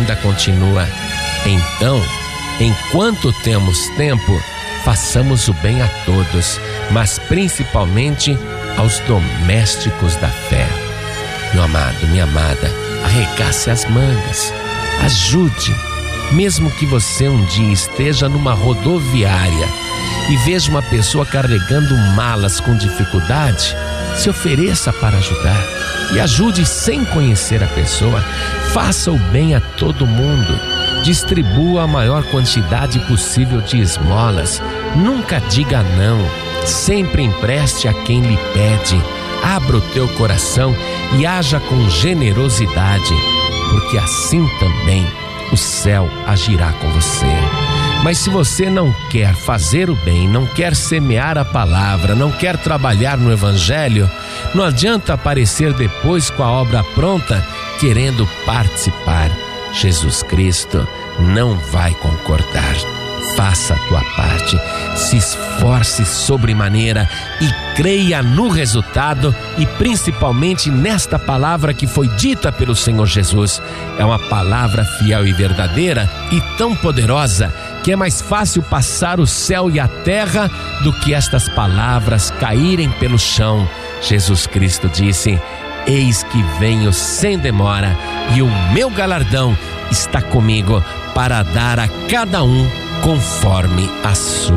ainda continua: então, enquanto temos tempo, façamos o bem a todos, mas principalmente aos domésticos da fé. Meu amado, minha amada, arregace as mangas, ajude. Mesmo que você um dia esteja numa rodoviária e veja uma pessoa carregando malas com dificuldade, se ofereça para ajudar e ajude sem conhecer a pessoa. Faça o bem a todo mundo. Distribua a maior quantidade possível de esmolas. Nunca diga não. Sempre empreste a quem lhe pede. Abra o teu coração e haja com generosidade, porque assim também o céu agirá com você. Mas se você não quer fazer o bem, não quer semear a palavra, não quer trabalhar no evangelho, não adianta aparecer depois com a obra pronta querendo participar. Jesus Cristo não vai concordar. Faça a tua parte, se esforce sobremaneira e creia no resultado, e principalmente nesta palavra que foi dita pelo Senhor Jesus. É uma palavra fiel e verdadeira e tão poderosa que é mais fácil passar o céu e a terra do que estas palavras caírem pelo chão. Jesus Cristo disse: eis que venho sem demora, e o meu galardão está comigo para dar a cada um conforme a sua